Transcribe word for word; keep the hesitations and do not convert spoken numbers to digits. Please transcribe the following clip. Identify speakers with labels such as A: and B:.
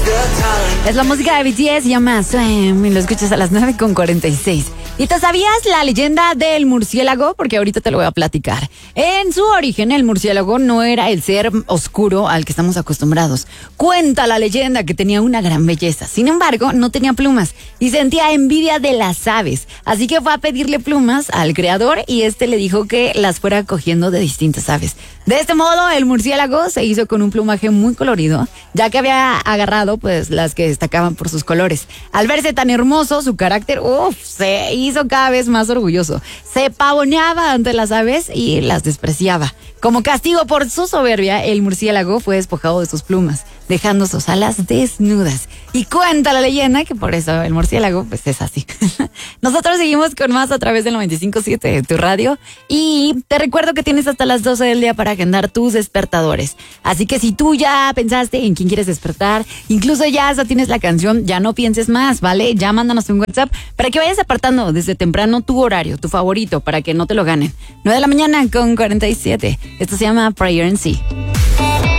A: Es la música de B T S, se llama Swim, y lo escuchas a las nueve con cuarenta y seis. ¿Y te sabías la leyenda del murciélago? Porque ahorita te lo voy a platicar. En su origen, el murciélago no era el ser oscuro al que estamos acostumbrados. Cuenta la leyenda que tenía una gran belleza. Sin embargo, no tenía plumas y sentía envidia de las aves. Así que fue a pedirle plumas al creador y este le dijo que las fuera cogiendo de distintas aves. De este modo, el murciélago se hizo con un plumaje muy colorido, ya que había agarrado pues las que destacaban por sus colores. Al verse tan hermoso, su carácter, uff, se hizo cada vez más orgulloso. Se pavoneaba ante las aves y las despreciaba. Como castigo por su soberbia, el murciélago fue despojado de sus plumas, dejando sus alas desnudas. Y cuenta la leyenda que por eso el murciélago pues es así. Nosotros seguimos con más a través del noventa y cinco punto siete de tu radio. Y te recuerdo que tienes hasta las doce del día para agendar tus despertadores. Así que si tú ya pensaste en quién quieres despertar, incluso ya hasta tienes la canción, ya no pienses más, ¿vale? Ya mándanos un WhatsApp para que vayas apartando desde temprano tu horario, tu favorito, para que no te lo ganen. nueve de la mañana con cuarenta y siete. Esto se llama Prayer in Sea.